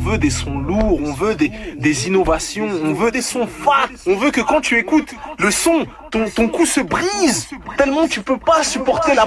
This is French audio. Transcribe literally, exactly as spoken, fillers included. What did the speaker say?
veut des sons lourds, on veut des, des innovations, on veut des sons fat. On veut que quand tu écoutes le son, ton, ton cou se brise tellement tu peux pas supporter la